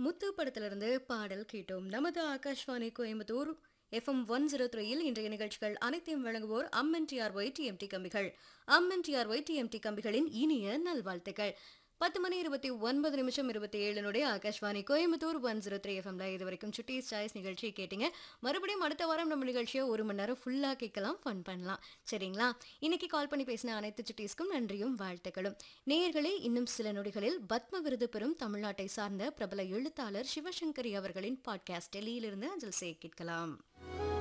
முத்து படத்திலிருந்து பாடல் கேட்டோம். நமது ஆகாஷ்வாணி கோயம்புத்தூர் எஃப்எம் 103யில் இன்றைய நிகழ்ச்சிகள் அனைத்தையும் வழங்குவோர் அம்மன் டிஎம்டி கம்பிகள். அம்மன் டிஎம்டி கம்பிகளின் இனிய நல்வாழ்த்துக்கள். 10 மணி 29 நிமிஷம் 27 ஆகாஷ்வாணி கோயம்புத்தூர் 103 எஃப்எம்ல இது வரைக்கும் சுட்டீஸ் சாய்ஸ் நிகழ்ச்சி கேட்டீங்க. மறுபடியும் அடுத்த வாரம் நம்ம நிகழ்ச்சியை 1 மணி நேரம் ஃபுல்லா கேட்கலாம், ஃபன் பண்ணலாம். சரிங்களா? இன்னைக்கு கால் பண்ணி பேசின அனைத்து சுட்டீஸ்க்கும் நன்றியும் வாழ்த்துக்களும். நேயர்களே, இன்னும் சில நொடிகளில் பத்ம விருது பெறும் தமிழ்நாட்டை சார்ந்த பிரபல எழுத்தாளர் சிவசங்கரி அவர்களின் பாட்காஸ்ட் டெல்லியிலிருந்து அஞ்சல் செய்ய கேட்கலாம்.